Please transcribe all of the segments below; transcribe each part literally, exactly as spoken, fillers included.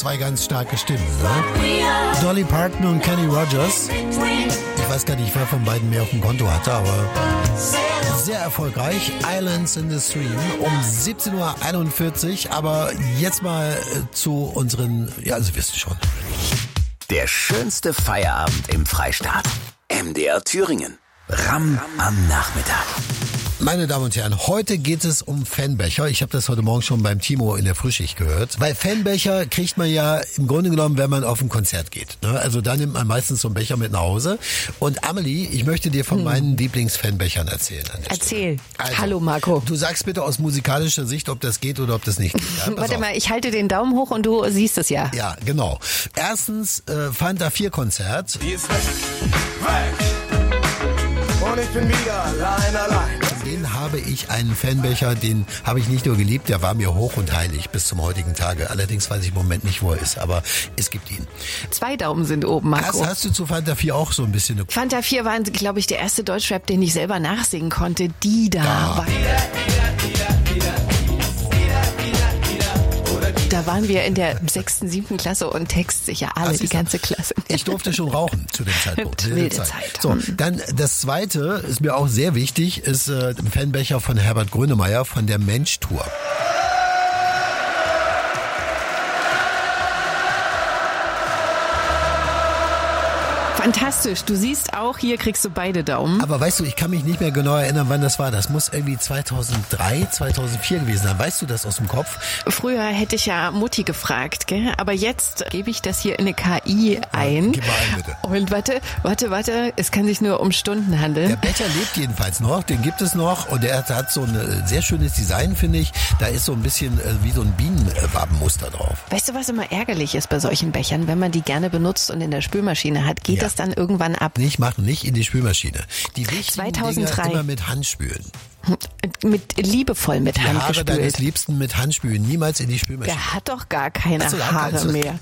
Zwei ganz starke Stimmen, ne? Dolly Parton und Kenny Rogers. Ich weiß gar nicht, wer von beiden mehr auf dem Konto hatte, aber sehr erfolgreich. Islands in the Stream um siebzehn Uhr einundvierzig. Aber jetzt mal zu unseren, ja, Sie wissen schon. Der schönste Feierabend im Freistaat. M D R Thüringen. Ram am Nachmittag. Meine Damen und Herren, heute geht es um Fanbecher. Ich habe das heute Morgen schon beim Timo in der Frühschicht gehört. Weil Fanbecher kriegt man ja im Grunde genommen, wenn man auf ein Konzert geht. Also da nimmt man meistens so einen Becher mit nach Hause. Und Amelie, ich möchte dir von hm. meinen Lieblingsfanbechern erzählen. Erzähl. Also, hallo Marco. Du sagst bitte aus musikalischer Sicht, ob das geht oder ob das nicht geht. Ja, Warte auf. mal, ich halte den Daumen hoch und du siehst es ja. Ja, genau. Erstens äh, Fanta vier Konzert. Die ist weg, weg. Und ich bin wieder allein, allein. Den habe ich einen Fanbecher, den habe ich nicht nur geliebt, der war mir hoch und heilig bis zum heutigen Tage. Allerdings weiß ich im Moment nicht, wo er ist, aber es gibt ihn. Zwei Daumen sind oben, Marco. Hast, hast du zu Fanta vier auch so ein bisschen... Eine Fanta vier war, glaube ich, der erste Deutschrap, den ich selber nachsingen konnte. Die da Ja. war... Da waren wir in der sechsten, siebten Klasse und textsicher alle, die ganze Klasse. Ich durfte schon rauchen zu dem Zeitpunkt. Wilde Zeit. So, dann das zweite, ist mir auch sehr wichtig, ist äh, ein Fanbecher von Herbert Grönemeyer von der Mensch-Tour. Fantastisch. Du siehst auch, hier kriegst du beide Daumen. Aber weißt du, ich kann mich nicht mehr genau erinnern, wann das war. Das muss irgendwie zweitausenddrei, zweitausendvier gewesen sein. Weißt du das aus dem Kopf? Früher hätte ich ja Mutti gefragt, gell? Aber jetzt gebe ich das hier in eine K I ein. Gib mal ein, bitte. Und warte, warte, warte, es kann sich nur um Stunden handeln. Der Becher lebt jedenfalls noch, den gibt es noch und der hat so ein sehr schönes Design, finde ich. Da ist so ein bisschen wie so ein Bienenwabenmuster drauf. Weißt du, was immer ärgerlich ist bei solchen Bechern? Wenn man die gerne benutzt und in der Spülmaschine hat, geht Ja. das dann irgendwann ab. Nicht machen, nicht in die Spülmaschine. Die wichtigen zweitausenddrei. Dinger immer mit Hand spülen. Mit, liebevoll mit Die Hand Haare deines gespült. Liebsten mit Hand spülen, niemals in die Spülmaschine. Der hat doch gar keine Ach so, ja, Haare also- mehr.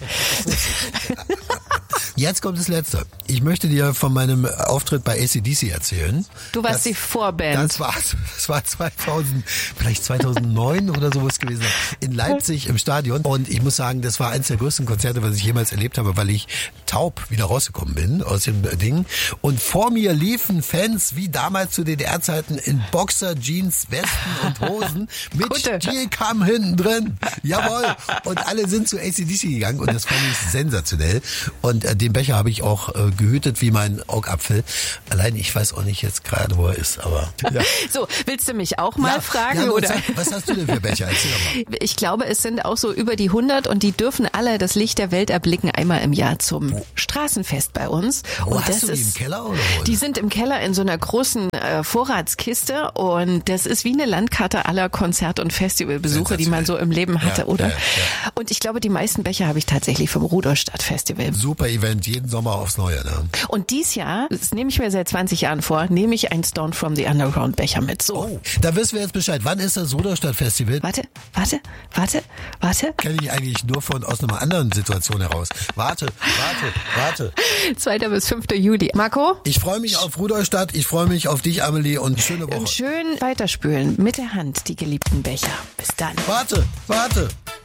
Jetzt kommt das Letzte. Ich möchte dir von meinem Auftritt bei A C D C erzählen. Du warst das, die Vorband. Das war, das war zweitausend, vielleicht zweitausendneun oder sowas gewesen, in Leipzig im Stadion. Und ich muss sagen, das war eines der größten Konzerte, was ich jemals erlebt habe, weil ich taub wieder rausgekommen bin aus dem Ding. Und vor mir liefen Fans wie damals zu D D R-Zeiten in Boxer, Jeans, Westen und Hosen mit Gute. Stierkamm hinten drin. Jawohl. Und alle sind zu A C D C gegangen und das fand ich sensationell. Und äh, den Becher habe ich auch äh, gehütet wie mein Augapfel. Allein ich weiß auch nicht jetzt gerade, wo er ist, aber ja. So, willst du mich auch mal Ja, fragen? ja, nun, oder? sag, was hast du denn für Becher? Erzähl doch mal. Ich glaube, es sind auch so über die hundert und die dürfen alle das Licht der Welt erblicken einmal im Jahr zum Wo? Straßenfest bei uns. Wo und hast das du die, ist, im Keller oder wo? Die sind im Keller in so einer großen äh, Vorratskiste und das ist wie eine Landkarte aller Konzert- und Festivalbesuche, die man so im Leben hatte, Ja, oder? ja, ja. Und ich glaube, die meisten Becher habe ich tatsächlich vom Rudolstadt Festival. Super Event, jeden Sommer aufs Neue. Ne? Und dies Jahr, das nehme ich mir seit zwanzig Jahren vor, nehme ich einen Stone from the Underground Becher mit. So. Oh, da wissen wir jetzt Bescheid. Wann ist das Rudolstadt Festival? Warte, warte, warte, warte. Kenne ich eigentlich nur von aus einer anderen Situation heraus. Warte, warte, warte. zweiter bis fünfter Juli. Marco? Ich freue mich auf Rudolstadt, ich freue mich auf dich, Amelie, und schöne Woche. Und schön weiterspülen mit der Hand die geliebten Becher. Bis dann. Warte, warte.